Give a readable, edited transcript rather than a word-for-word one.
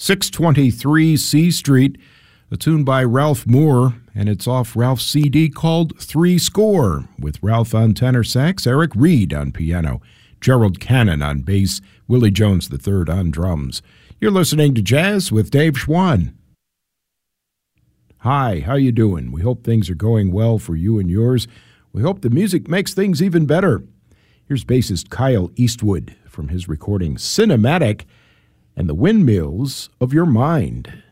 623 C Street, a tune by Ralph Moore, and it's off Ralph's CD called Three Score, with Ralph on tenor sax, Eric Reed on piano, Gerald Cannon on bass, Willie Jones III on drums. You're listening to Jazz with Dave Schwann. Hi, how you doing? We hope things are going well for you and yours. We hope the music makes things even better. Here's bassist Kyle Eastwood from his recording Cinematic and the Windmills of Your Mind.